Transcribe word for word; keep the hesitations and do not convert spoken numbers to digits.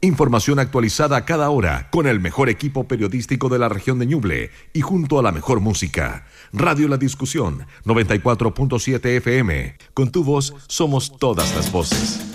Información actualizada cada hora con el mejor equipo periodístico de la región de Ñuble y junto a la mejor música. Radio La Discusión, noventa y cuatro punto siete F M. Con tu voz somos todas las voces.